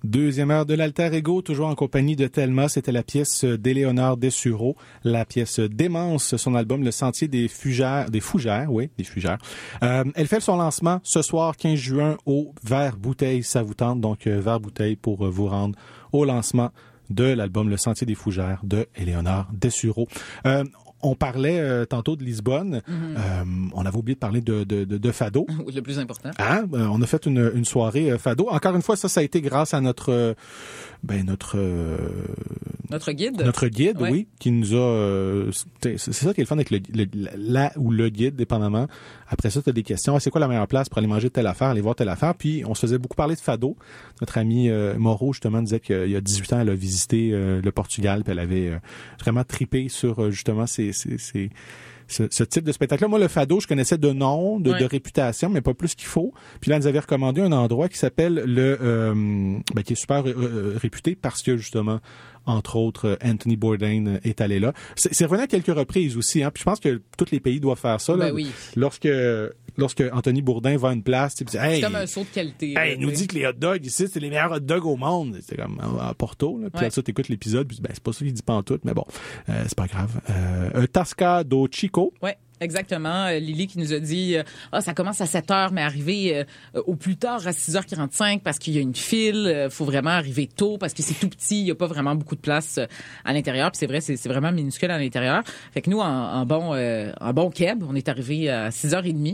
Deuxième heure de l'Alter Ego, toujours en compagnie de Thelma. C'était la pièce d'Éléonore Dessureau, la pièce Démence, son album Le Sentier des Fougères. Elle fait son lancement ce soir, 15 juin, au Vert Bouteille. Ça vous tente, donc Vert Bouteille pour vous rendre au lancement de l'album Le Sentier des Fougères de Éléonore Dessureau. On parlait tantôt de Lisbonne. On avait oublié de parler de Fado. Oui, le plus important. On a fait une soirée Fado. Encore une fois, ça a été grâce à notre guide. Notre guide, ouais. Oui, qui nous a... c'est ça qui est le fun avec le guide, dépendamment. Après ça, tu as des questions. C'est quoi la meilleure place pour aller manger telle affaire, aller voir telle affaire? Puis, on se faisait beaucoup parler de Fado. Notre ami Moreau, justement, disait qu'il y a 18 ans, elle a visité le Portugal, puis elle avait vraiment trippé sur, justement, ce type de spectacle-là. Moi, le Fado, je connaissais de nom, de réputation, mais pas plus qu'il faut. Puis là, elle nous avait recommandé un endroit qui s'appelle qui est super réputé parce que, justement, entre autres, Anthony Bourdain est allé là. C'est revenu à quelques reprises aussi, hein. Puis je pense que tous les pays doivent faire ça, là. Oui. Lorsque Anthony Bourdain va à une place, tu sais, c'est comme un saut de qualité. Il nous dit que les hot dogs ici, c'est les meilleurs hot dogs au monde. C'est comme à Porto, là. Puis là, ça, t'écoutes l'épisode, puis c'est pas ça qu'il dit pantoute, mais bon, c'est pas grave. Tasca do Chico. Ouais. Exactement. Lily qui nous a dit ça commence à 7h, mais arriver au plus tard à 6h45 parce qu'il y a une file. Faut vraiment arriver tôt parce que c'est tout petit. Il y a pas vraiment beaucoup de place à l'intérieur. Puis c'est vrai, c'est vraiment minuscule à l'intérieur. Fait que nous, en bon keb, on est arrivé à 6h30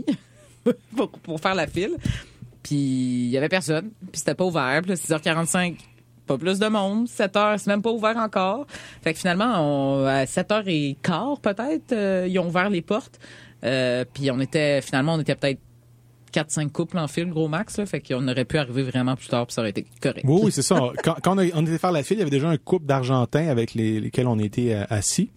pour faire la file. Puis il y avait personne. Puis c'était pas ouvert. Puis là, 6h45... pas plus de monde. 7h, c'est même pas ouvert encore. Fait que finalement, à 7h15 peut-être, ils ont ouvert les portes. Puis on était peut-être 4-5 couples en file, gros max. Là, fait qu'on aurait pu arriver vraiment plus tard, puis ça aurait été correct. Oui, c'est ça. Quand on était faire la file, il y avait déjà un couple d'Argentins avec lesquels on était assis.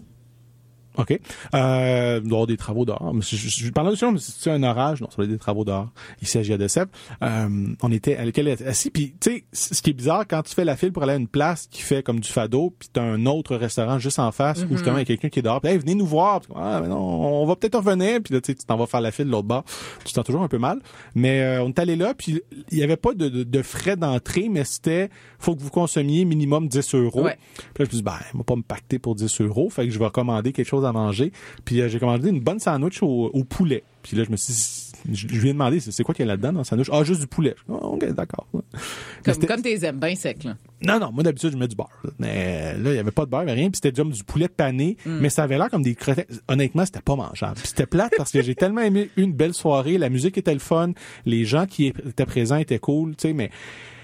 OK. Il doit y avoir des travaux dehors. Je parlais de ça, mais c'est un orage? Non, ça doit être des travaux dehors. Ici à GADSF. On était à lequel assis. Puis, tu sais, ce qui est bizarre, quand tu fais la file pour aller à une place qui fait comme du Fado, puis t'as un autre restaurant juste en face, où justement il y a quelqu'un qui est dehors. Puis, hey, venez nous voir. Puis, mais non, on va peut-être revenir. Puis là, tu t'en vas faire la file de l'autre bord. Tu te sens toujours un peu mal. Mais on est allé là, puis il y avait pas de frais d'entrée, mais c'était, faut que vous consommiez minimum 10 €. Ouais. Puis là, je me dis, on va pas me pacter pour 10 €. Fait que je vais commander quelque chose à manger. Puis j'ai commandé une bonne sandwich au poulet. Puis là, je lui ai demandé, c'est quoi qu'il y a là-dedans dans le sandwich? Ah, juste du poulet. OK, d'accord. Comme t'es aimes bien sec, là. Non, moi d'habitude, je mets du beurre. Là. Mais là, il y avait pas de beurre, mais rien. Puis c'était déjà du poulet pané. Mais ça avait l'air comme des crevettes. Honnêtement, c'était pas mangeable. Puis c'était plate parce que j'ai tellement aimé une belle soirée. La musique était le fun. Les gens qui étaient présents étaient cool, tu sais, mais...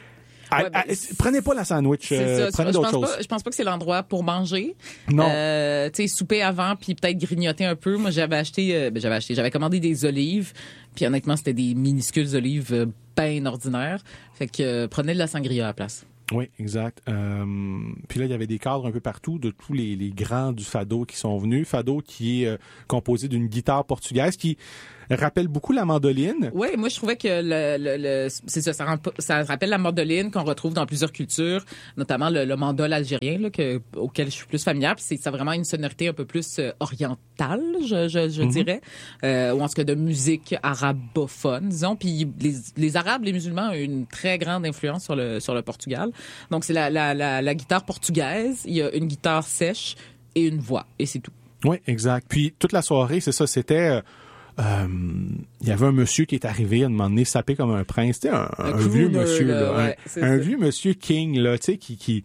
prenez pas la sandwich, prenez d'autres choses. Je pense pas que c'est l'endroit pour manger. Non. Tu sais, souper avant puis peut-être grignoter un peu. Moi, j'avais commandé des olives. Puis honnêtement, c'était des minuscules olives bien ordinaires. Fait que prenez de la sangria à la place. Oui, exact. Puis là, il y avait des cadres un peu partout de tous les grands du Fado qui sont venus. Fado qui est composé d'une guitare portugaise qui rappelle beaucoup la mandoline. Oui, moi je trouvais que c'est ça rappelle la mandoline qu'on retrouve dans plusieurs cultures, notamment le mandol algérien là, auquel je suis plus familière. Puis ça a vraiment une sonorité un peu plus orientale, je dirais, ou en tout cas de musique arabophone, disons. Puis les Arabes, les musulmans ont une très grande influence sur le Portugal. Donc c'est la guitare portugaise. Il y a une guitare sèche et une voix, et c'est tout. Oui, exact. Puis toute la soirée, c'est ça, c'était... il y avait un monsieur qui est arrivé à un moment donné sapé comme un prince, c'était un vieux monsieur là, ouais, un vieux monsieur King là, tu sais qui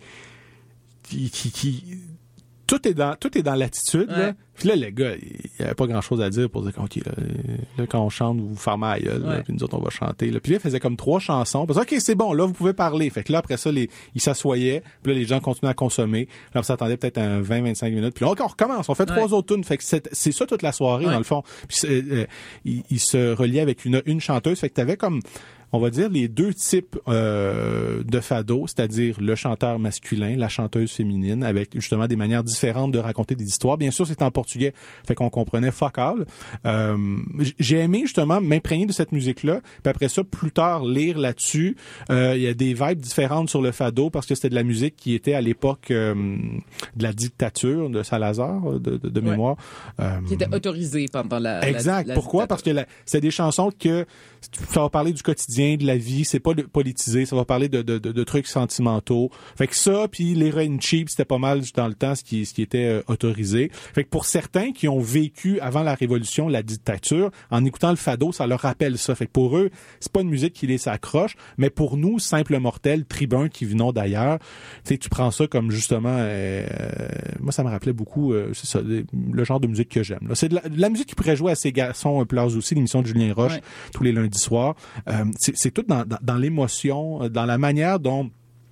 tout est dans l'attitude là. Puis là le gars, il avait pas grand-chose à dire pour dire OK là quand on chante vous fermez la gueule, là, puis nous autres on va chanter là. Puis là il faisait comme 3 chansons. Puis OK, c'est bon, là vous pouvez parler. Fait que là après ça il s'assoyait, puis là les gens continuaient à consommer. Là on s'attendait peut-être à 20-25 minutes. Puis là on recommence, on fait 3 autres tunes. Fait que c'est ça toute la soirée dans le fond. Puis il se reliait avec une chanteuse, fait que t'avais comme on va dire les deux types de Fado, c'est-à-dire le chanteur masculin, la chanteuse féminine, avec justement des manières différentes de raconter des histoires. Bien sûr, c'est en portugais, fait qu'on comprenait fuck all. J'ai aimé justement m'imprégner de cette musique-là, puis après ça, plus tard, lire là-dessus. Il y a des vibes différentes sur le Fado, parce que c'était de la musique qui était à l'époque de la dictature de Salazar, de mémoire. Qui était autorisée pendant la exact. la Pourquoi? Parce que c'est des chansons que ça va parler du quotidien, quotidien, de la vie, c'est pas politisé, ça va parler de trucs sentimentaux. Fait que ça, puis l'héroïne cheap, c'était pas mal dans le temps ce qui était autorisé. Fait que pour certains qui ont vécu avant la Révolution, la dictature, en écoutant le fado, ça leur rappelle ça. Fait que pour eux, c'est pas une musique qui les accroche, mais pour nous, simples mortels, tribuns qui venons d'ailleurs, tu prends ça comme justement, moi ça me rappelait beaucoup, c'est ça, le genre de musique que j'aime. Là. C'est de la musique qui pourrait jouer à ces garçons Pleurs aussi, l'émission de Julien Roche, tous les lundis soirs. C'est tout dans l'émotion, dans la manière dont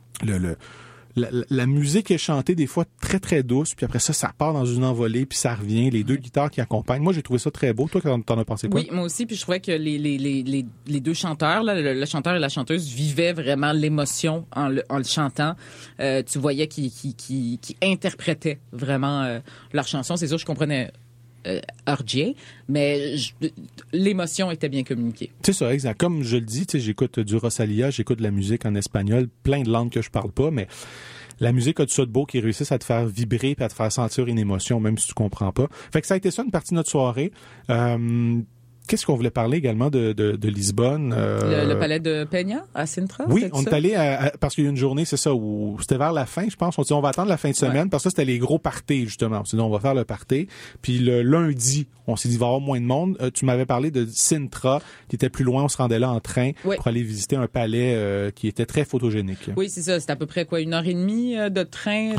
la musique est chantée des fois très très douce, puis après ça part dans une envolée, puis ça revient, les deux guitares qui accompagnent. Moi j'ai trouvé ça très beau. Toi t'en as pensé quoi? Oui, moi aussi, puis je trouvais que les deux chanteurs, là, le chanteur et la chanteuse, vivaient vraiment l'émotion en le chantant. Tu voyais qu'ils interprétaient vraiment leur chanson. C'est sûr, je comprenais RJ, mais l'émotion était bien communiquée. C'est ça, exact. Comme je le dis, j'écoute du Rosalia, j'écoute de la musique en espagnol, plein de langues que je parle pas, mais la musique a du ça de beau qui réussissent à te faire vibrer et à te faire sentir une émotion, même si tu comprends pas. Fait que ça a été ça, une partie de notre soirée. Qu'est-ce qu'on voulait parler également de Lisbonne? Le palais de Peña à Sintra? Oui, on est allé parce qu'il y a une journée, c'est ça, où c'était vers la fin, je pense. On dit on va attendre la fin de semaine parce que c'était les gros parties, justement. On s'est dit on va faire le party. Puis le lundi, on s'est dit il va y avoir moins de monde. Tu m'avais parlé de Sintra, qui était plus loin. On se rendait là en train pour aller visiter un palais qui était très photogénique. Oui, c'est ça. C'est à peu près 1h30 de train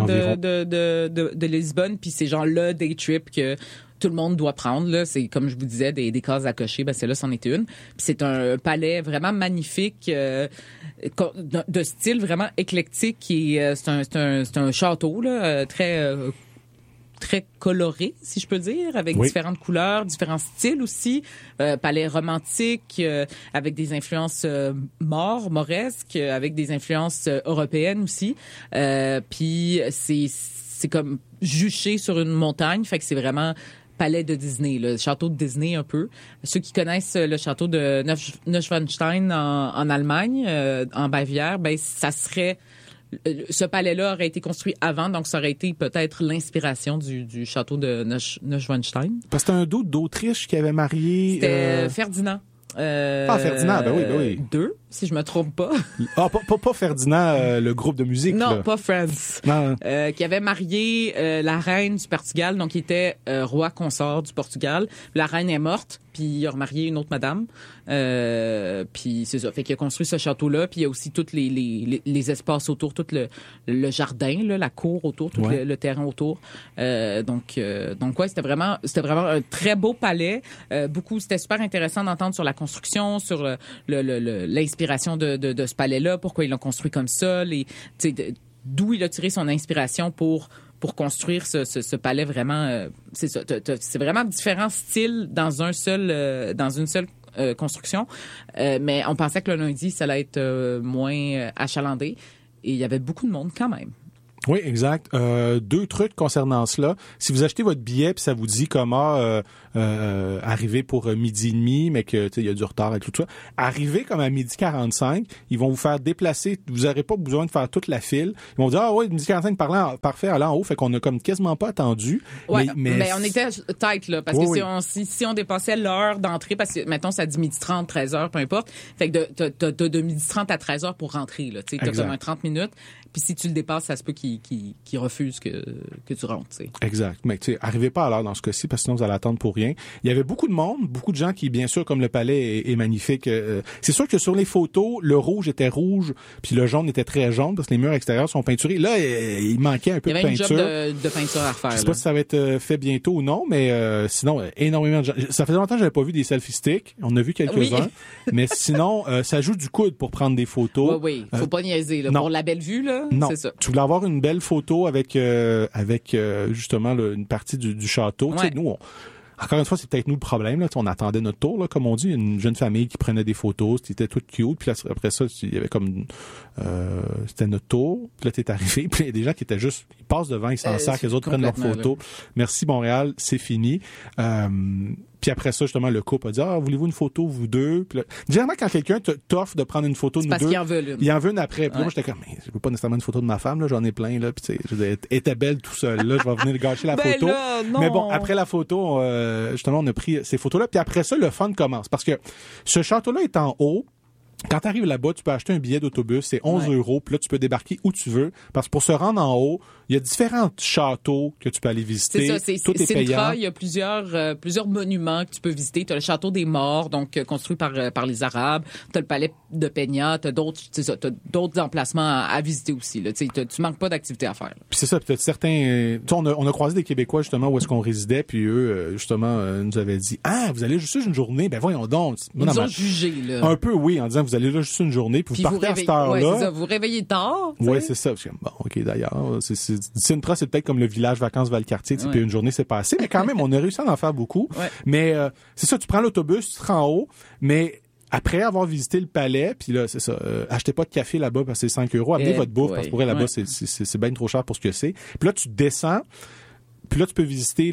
de Lisbonne. Puis c'est genre le day trip que tout le monde doit prendre, là. C'est, comme je vous disais, des cases à cocher. Ben, celle-là, c'en était une. Puis c'est un palais vraiment magnifique, de style vraiment éclectique. Et c'est un château, là, très coloré, si je peux dire, avec différentes couleurs, différents styles aussi. Palais romantique, avec des influences mauresques, avec des influences européennes aussi. Puis c'est comme juché sur une montagne, fait que c'est vraiment palais de Disney, le château de Disney un peu. Ceux qui connaissent le château de Neuschwanstein en Allemagne, en Bavière, ben ça serait ce palais-là aurait été construit avant, donc ça aurait été peut-être l'inspiration du château de Neuschwanstein. Parce que c'était un duc d'Autriche qui avait marié... C'était Ferdinand. Ferdinand, ben oui. 2, si je me trompe pas. Pas Ferdinand, le groupe de musique. Non, là. pas Friends. Non. Qui avait marié la reine du Portugal, donc il était roi consort du Portugal. La reine est morte, puis il a remarié une autre madame. Puis c'est ça. Fait qu'il a construit ce château-là, puis il y a aussi tous les espaces autour, tout le jardin, là, la cour autour, tout le terrain autour. Donc c'était vraiment un très beau palais. C'était super intéressant d'entendre sur la construction, sur l'inspiration de ce palais-là, pourquoi ils l'ont construit comme ça, d'où il a tiré son inspiration pour construire ce palais vraiment. C'est ça. C'est vraiment différents styles dans une seule construction. Mais on pensait que le lundi, ça allait être moins achalandé. Et il y avait beaucoup de monde quand même. Oui, exact. 2 trucs concernant cela. Si vous achetez votre billet puis ça vous dit comment arriver pour midi et demi, mais que il y a du retard et tout ça, arrivez comme à 12h45, ils vont vous faire déplacer. Vous n'aurez pas besoin de faire toute la file. Ils vont vous dire midi 12h45 parfait, allez en haut. Fait qu'on a comme quasiment pas attendu. Ouais, mais on était tight là, parce que si on dépassait l'heure d'entrée, parce que mettons ça dit 12h30, 13h, peu importe. Fait que t'as de 12h30 à 13h pour rentrer là. Tu sais, t'as comme un 30 minutes. Puis si tu le dépasses, ça se peut qu'il refuse que tu rentres, tu sais. Exact. Mais tu sais, arrivez pas à l'heure dans ce cas-ci, parce que sinon vous allez attendre pour rien. Il y avait beaucoup de monde, beaucoup de gens qui, bien sûr, comme le palais est magnifique. C'est sûr que sur les photos, le rouge était rouge, puis le jaune était très jaune, parce que les murs extérieurs sont peinturés. Là, il manquait un peu de peinture. Il y avait une job de peinture à refaire. Je sais pas si ça va être fait bientôt ou non, mais sinon, énormément de gens. Ça faisait longtemps que j'avais pas vu des selfie sticks. On a vu quelques-uns. Mais sinon, ça joue du coude pour prendre des photos. Oui. Faut pas niaiser, là. Pour la belle vue, là. Non. C'est ça. Tu voulais avoir une belle photo avec justement une partie du château. Ouais. Tu sais, nous, encore une fois, c'est peut-être nous le problème. Là. On attendait notre tour, là, comme on dit. Une jeune famille qui prenait des photos. C'était tout cute. Puis là, après ça, il y avait comme... c'était notre tour. Puis là, t'es arrivé. Puis il y a des gens qui étaient juste... Ils passent devant, ils s'en servent, les autres prennent leurs photos. Là. Merci, Montréal. C'est fini. Puis après ça, justement, le couple a dit « Ah, voulez-vous une photo, vous deux? » Puis là, généralement, quand quelqu'un t'offre de prendre une photo de nous deux... parce qu'il en veut une. Il en veut une après. Puis moi, j'étais comme « Mais je veux pas nécessairement une photo de ma femme, là. J'en ai plein, là. Puis tu sais, je disais, elle était belle tout seul, là. Je vais venir gâcher la photo. Là, non. Mais bon, après la photo, justement, on a pris ces photos-là. Puis après ça, le fun commence. Parce que ce château-là est en haut. Quand tu arrives là-bas, tu peux acheter un billet d'autobus, c'est 11 €, puis là, tu peux débarquer où tu veux. Parce que pour se rendre en haut, il y a différents châteaux que tu peux aller visiter. C'est ça, tout est payant. Sintra, il y a plusieurs monuments que tu peux visiter. Tu as le château des morts, donc construit par les Arabes. Tu as le palais de Peña, tu as d'autres emplacements à visiter aussi. Là. Tu manques pas d'activités à faire. Puis c'est ça, peut-être certains... on a croisé des Québécois, justement, où est-ce qu'on résidait, puis eux, justement, nous avaient dit « Ah, vous allez juste une journée? Ben voyons donc! » Ils nous ont jugés, là. Un peu, oui, en disant « Vous allez là juste une journée, puis vous partez à cette heure-là. » Ouais, c'est ça, vous réveillez tard. Oui, c'est ça. Bon, OK, d'ailleurs, Sintra, c'est peut-être comme le village vacances Valcartier, puis une journée s'est passée, mais quand même, on a réussi à en faire beaucoup. Ouais. Mais c'est ça, tu prends l'autobus, tu te rends en haut, mais après avoir visité le palais, puis là, c'est ça, achetez pas de café là-bas parce que c'est 5 €, amenez votre bouffe, parce que pour elle, là-bas, c'est bien trop cher pour ce que c'est. Puis là, tu descends, puis là, tu peux visiter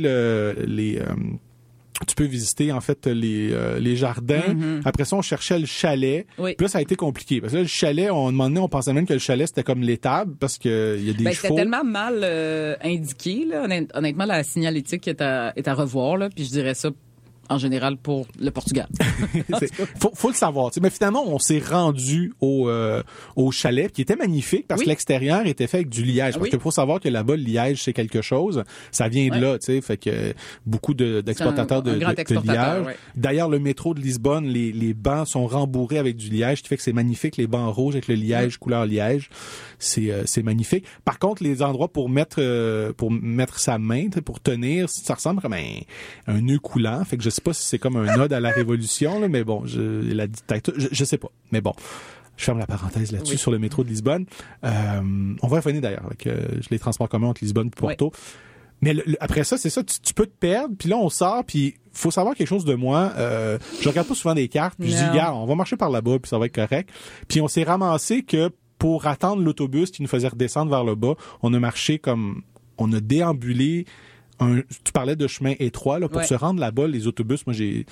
tu peux visiter, en fait, les jardins. Mm-hmm. Après ça, on cherchait le chalet. Oui. Puis là, ça a été compliqué. Parce que là, le chalet, on pensait même que le chalet, c'était comme l'étable, parce que il y a des chevaux. C'était tellement mal indiqué, là. Honnêtement, la signalétique est à revoir, là. Puis je dirais ça en général pour le Portugal. faut le savoir. Mais finalement, on s'est rendu au chalet qui était magnifique parce que l'extérieur était fait avec du liège. Parce qu'il faut savoir que là-bas, le liège, c'est quelque chose. Ça vient de là, tu sais. Fait que beaucoup d'exportateurs de liège. Ouais. D'ailleurs, le métro de Lisbonne, les bancs sont rembourrés avec du liège, ce qui fait que c'est magnifique. Les bancs rouges avec le liège, couleur liège. C'est magnifique. Par contre, les endroits pour mettre sa main, pour tenir, ça ressemble comme un nœud coulant. Fait que je sais pas si c'est comme un ode à la Révolution, là, mais bon, je sais pas. Mais bon, je ferme la parenthèse là-dessus sur le métro de Lisbonne. On va revenir d'ailleurs avec les transports communs entre Lisbonne et Porto. Oui. Mais après ça, c'est ça, tu peux te perdre, puis là, on sort, puis faut savoir quelque chose de moi. Je regarde pas souvent des cartes, puis je dis, gars, on va marcher par là-bas, puis ça va être correct. Puis on s'est ramassé que pour attendre l'autobus qui nous faisait redescendre vers le bas, on a marché on a déambulé tu parlais de chemin étroit, là, pour se rendre là-bas, les autobus, moi, j'ai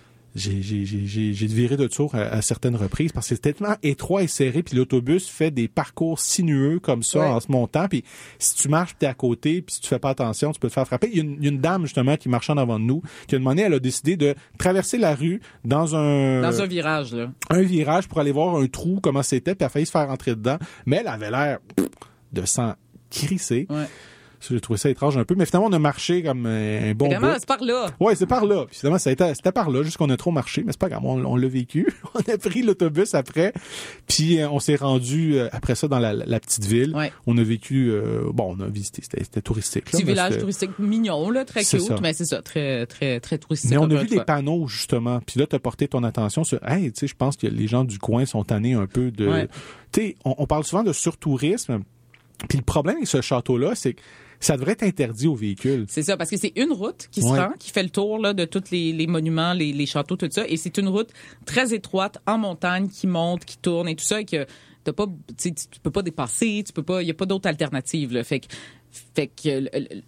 viré de tour à certaines reprises parce que c'est tellement étroit et serré, puis l'autobus fait des parcours sinueux comme ça en se montant, puis si tu marches, t'es à côté, puis si tu fais pas attention, tu peux te faire frapper. Il y a une dame, justement, qui marchait en avant de nous, qui a demandé, elle a décidé de traverser la rue dans un virage, là. Un virage pour aller voir un trou, comment c'était, puis elle a failli se faire rentrer dedans, mais elle avait l'air de sang crissé. Ouais. J'ai trouvé ça étrange un peu, mais finalement, on a marché comme un bon bout. C'est par là. Ouais, c'est par là. Puis finalement, c'était par là, juste qu'on a trop marché, mais c'est pas grave, on l'a vécu. On a pris l'autobus après, puis on s'est rendu après ça dans la petite ville. Ouais. On a vécu, on a visité, c'était touristique. Petit village touristique mignon, là, très cute, mais c'est ça, très, très, très touristique. Mais on a vu des panneaux, justement, puis là, t'as porté ton attention sur, hey, tu sais, je pense que les gens du coin sont tannés un peu de... Ouais. Tu sais, on parle souvent de surtourisme, puis le problème avec ce château-là, c'est que ça devrait être interdit aux véhicules. C'est ça, parce que c'est une route qui se rend, qui fait le tour là, de tous les monuments, les châteaux, tout ça. Et c'est une route très étroite, en montagne, qui monte, qui tourne et tout ça. Et que tu peux pas dépasser, il n'y a pas d'autre alternative. Là. Fait que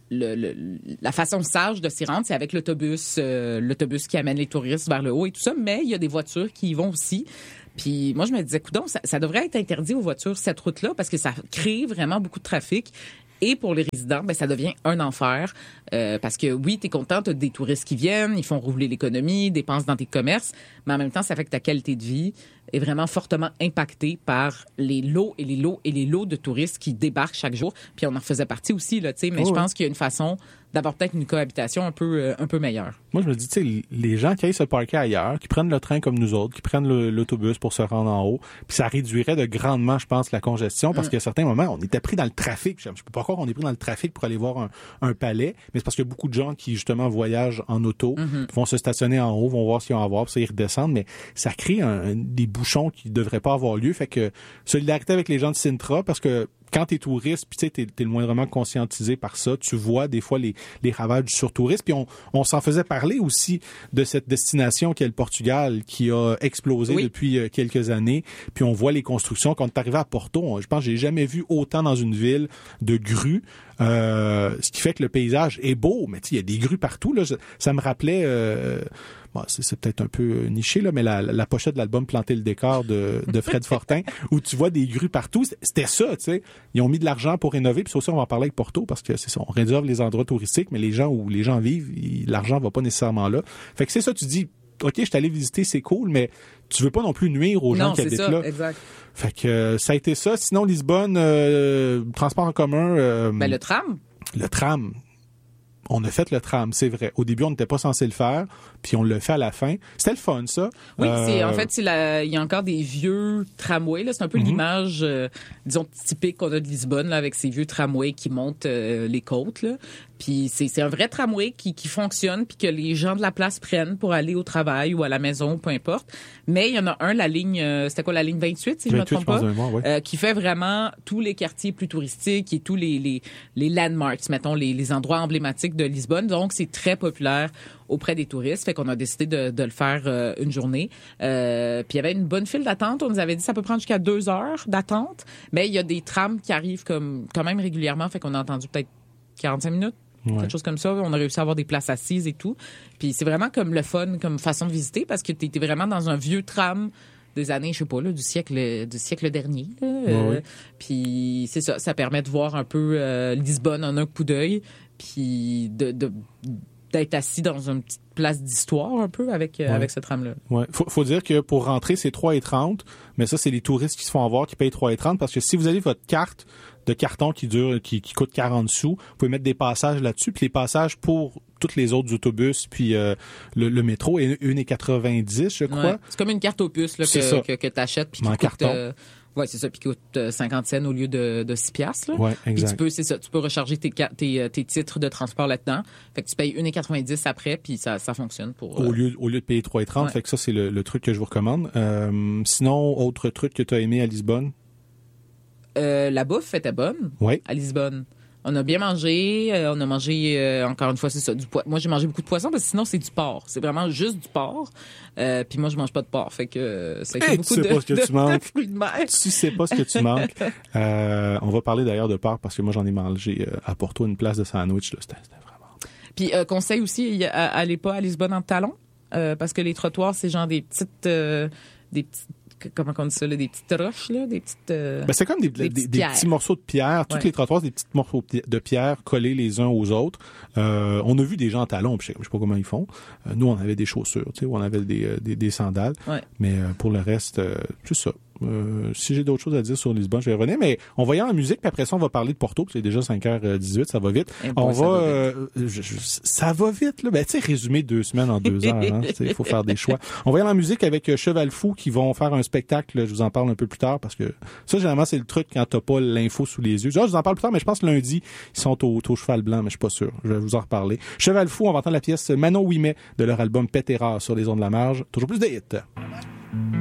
la façon sage de s'y rendre, c'est avec l'autobus qui amène les touristes vers le haut et tout ça. Mais il y a des voitures qui y vont aussi. Puis moi, je me disais, coudonc, ça devrait être interdit aux voitures, cette route-là, parce que ça crée vraiment beaucoup de trafic. Et pour les résidents, ça devient un enfer parce que oui, t'es content, t'as des touristes qui viennent, ils font rouler l'économie, dépensent dans tes commerces, mais en même temps, ça fait que ta qualité de vie est vraiment fortement impactée par les lots et les lots et les lots de touristes qui débarquent chaque jour. Puis on en faisait partie aussi, là, tu sais, mais je pense qu'il y a une façon d'avoir peut-être une cohabitation un peu meilleure. Moi, je me dis, tu sais, les gens qui aillent se parquer ailleurs, qui prennent le train comme nous autres, qui prennent l'autobus pour se rendre en haut, puis ça réduirait de grandement, je pense, la congestion, parce qu'à certains moments, on était pris dans le trafic. Je peux pas croire qu'on est pris dans le trafic pour aller voir un palais, mais c'est parce qu'il y a beaucoup de gens qui, justement, voyagent en auto, vont se stationner en haut, vont voir ce qu'ils ont à voir, puis ça, ils redescendent, mais ça crée des bouchons qui devraient pas avoir lieu. Fait que solidarité avec les gens de Sintra, parce que quand t'es touriste, puis tu sais, t'es le moindrement conscientisé par ça, tu vois des fois les ravages du surtourisme, puis on s'en faisait parler aussi de cette destination qui est le Portugal, qui a explosé depuis quelques années, puis on voit les constructions. Quand on est arrivé à Porto, je pense que j'ai jamais vu autant dans une ville de grues, ce qui fait que le paysage est beau, mais tu sais, il y a des grues partout, là. Ça me rappelait... Bon, c'est peut-être un peu niché, là, mais la pochette de l'album Planter le décor de Fred Fortin, où tu vois des grues partout. C'était ça, tu sais. Ils ont mis de l'argent pour rénover, puis ça aussi, on va en parler avec Porto, parce que c'est ça, on réserve les endroits touristiques, mais les gens où les gens vivent, l'argent va pas nécessairement là. Fait que c'est ça, tu dis, OK, je suis allé visiter, c'est cool, mais tu veux pas non plus nuire aux gens qui habitent là. Exact. Fait que ça a été ça. Sinon, Lisbonne, transport en commun. Le tram. Le tram. On a fait le tram, c'est vrai. Au début, on n'était pas censé le faire, puis on l'a fait à la fin. C'était le fun, ça. Oui, en fait, il y a encore des vieux tramways. Là. C'est un peu l'image, disons, typique qu'on a de Lisbonne, là, avec ces vieux tramways qui montent les côtes. Là. Puis c'est un vrai tramway qui fonctionne, puis que les gens de la place prennent pour aller au travail ou à la maison, peu importe. Mais il y en a un, la ligne, c'était quoi, la ligne 28, si je ne me trompe pas, qui fait vraiment tous les quartiers plus touristiques et tous les landmarks, mettons, les endroits emblématiques de Lisbonne. Donc, c'est très populaire auprès des touristes. Fait qu'on a décidé de le faire une journée. Puis il y avait une bonne file d'attente. On nous avait dit que ça peut prendre jusqu'à 2 heures d'attente. Mais il y a des trams qui arrivent quand même régulièrement. Fait qu'on a attendu peut-être 45 minutes. Ouais. Quelque chose comme ça. On a réussi à avoir des places assises et tout. Puis c'est vraiment comme le fun, comme façon de visiter, parce que t'es vraiment dans un vieux tram des années, je sais pas, là, du siècle dernier. Ouais. Puis c'est ça, ça permet de voir un peu Lisbonne en un coup d'œil, puis d'être assis dans une petite place d'histoire un peu avec ce tram-là. Ouais. Faut dire que pour rentrer, c'est 3,30, mais ça, c'est les touristes qui se font avoir qui payent 3,30, parce que si vous avez votre carte de carton qui coûte 40 sous, vous pouvez mettre des passages là-dessus, puis les passages pour tous les autres autobus, puis le métro est 1,90, je crois. Ouais. C'est comme une carte opus là, que t'achètes, puis qui coûte... carton. Ouais, c'est ça, puis qui coûte 50 cents au lieu de 6 piastres. Là. Ouais, exact. Puis tu peux recharger tes titres de transport là-dedans. Fait que tu payes 1,90 après, puis ça fonctionne pour... Au lieu de payer 3,30, fait que ça, c'est le truc que je vous recommande. Sinon, autre truc que tu as aimé à Lisbonne? La bouffe était bonne à Lisbonne. On a bien mangé. On a mangé, encore une fois, c'est ça, du poisson. Moi, j'ai mangé beaucoup de poisson parce que sinon, c'est du porc. C'est vraiment juste du porc. Puis moi, je mange pas de porc. Fait que ça a été beaucoup de fruits de mer. Tu sais pas ce que tu manques. On va parler d'ailleurs de porc parce que moi, j'en ai mangé à Porto, une place de sandwich. Là, c'était vraiment... Puis conseil aussi, allez pas à Lisbonne en talons. Parce que les trottoirs, c'est genre des petites comment on dit ça, là, des petites roches, là, des petites... c'est comme des petits morceaux de pierre. Tous les trottoirs, des petits morceaux de pierre collés les uns aux autres. On a vu des gens en talons, je sais pas comment ils font. Nous, on avait des chaussures, tu sais, on avait des sandales. Ouais. Mais pour le reste, c'est ça. Si j'ai d'autres choses à dire sur Lisbonne, je vais revenir, mais on va y aller en musique, puis après ça, on va parler de Porto, puis c'est déjà 5h18, ça va vite. Ça va vite, là. Ben, tu sais, résumer 2 semaines en 2 heures, hein. Il faut faire des choix. On va y aller en musique avec Cheval Fou, qui vont faire un spectacle, je vous en parle un peu plus tard, parce que ça, généralement, c'est le truc quand t'as pas l'info sous les yeux. Je vous en parle plus tard, mais je pense que lundi, ils sont au Cheval Blanc, mais je suis pas sûr. Je vais vous en reparler. Cheval Fou, on va entendre la pièce Manon Ouimet de leur album Pétérard sur les ondes de la marge. Toujours plus de hits.